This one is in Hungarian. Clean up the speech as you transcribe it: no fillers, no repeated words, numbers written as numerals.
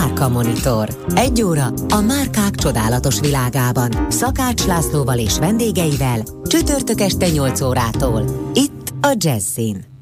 Márka Monitor. 1 óra a márkák csodálatos világában. Szakács Lászlóval és vendégeivel csütörtök este 8 órától. Itt a Jazzin.